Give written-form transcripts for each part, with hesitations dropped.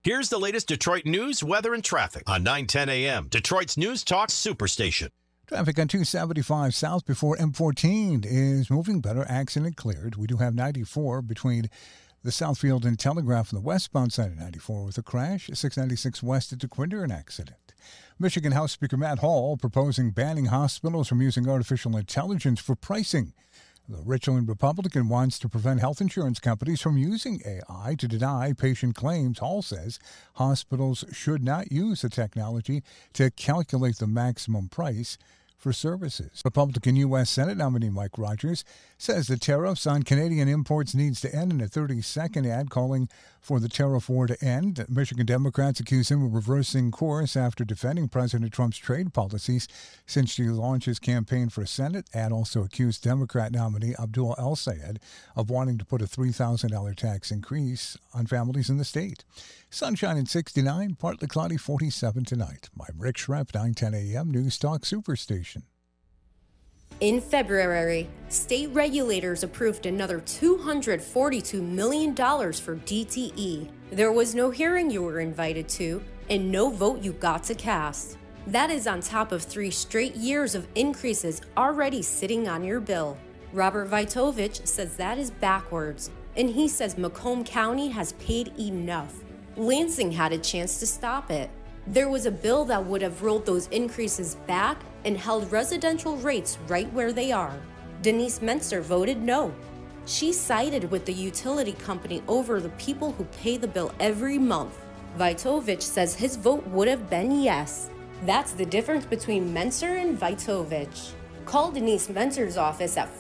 Here's the latest Detroit news, weather, and traffic on 9:10 a.m. Detroit's News Talk Superstation. Traffic on 275 south before M14 is moving better. Accident cleared. We do have 94 between the Southfield and Telegraph on the westbound side of 94 with a crash. 696 west at DeQuinder, an accident. Michigan House Speaker Matt Hall proposing banning hospitals from using artificial intelligence for pricing. The Richland Republican wants to prevent health insurance companies from using AI to deny patient claims. Hall says hospitals should not use the technology to calculate the maximum price for services. Republican U.S. Senate nominee Mike Rogers says the tariffs on Canadian imports needs to end in a 30-second ad calling for the tariff war to end. Michigan Democrats accuse him of reversing course after defending President Trump's trade policies since he launched his campaign for Senate. Ad also accused Democrat nominee Abdul El-Sayed of wanting to put a $3,000 tax increase on families in the state. Sunshine at 69, partly cloudy 47 tonight. I'm Rick Schrepp, 9:10 a.m. News Talk Superstation. In February, state regulators approved another $242 million for DTE. There was no hearing you were invited to, and no vote you got to cast. That is on top of 3 straight years of increases already sitting on your bill. Robert Vitovich says that is backwards, and he says Macomb County has paid enough. Lansing had a chance to stop it. There was a bill that would have rolled those increases back and held residential rates right where they are. Denise Menser voted no. She sided with the utility company over the people who pay the bill every month. Vitovich says his vote would have been yes. That's the difference between Menser and Vitovich. Call Denise Menser's office at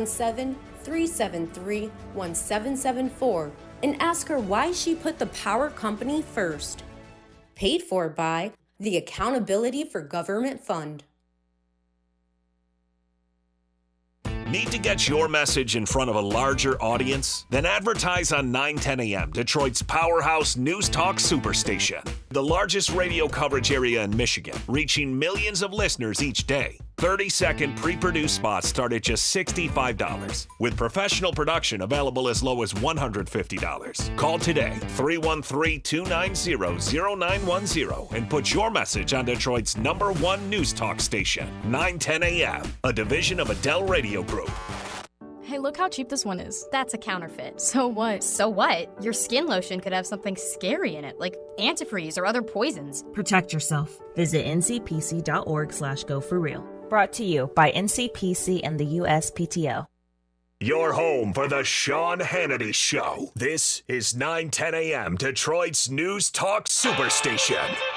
517-373-1774 and ask her why she put the power company first. Paid for by the Accountability for Government Fund. Need to get your message in front of a larger audience? Then advertise on 9:10 a.m., Detroit's powerhouse News Talk Superstation. The largest radio coverage area in Michigan, reaching millions of listeners each day. 30-second pre-produced spots start at just $65, with professional production available as low as $150. Call today, 313-290-0910, and put your message on Detroit's #1 news talk station, 9:10 a.m., a division of Adele Radio Group. Hey, look how cheap this one is. That's a counterfeit. So what? So what? Your skin lotion could have something scary in it, like antifreeze or other poisons. Protect yourself. Visit ncpc.org/go4real. Brought to you by NCPC and the USPTO. Your home for the Sean Hannity Show. This is 9:10 a.m., Detroit's News Talk Superstation.